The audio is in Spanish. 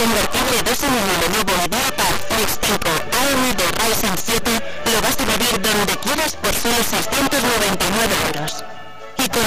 convertible 2 en 1 Lenovo IdeaPad Flex 5 AMD Ryzen 7 lo vas a pedir donde quieras por solo 600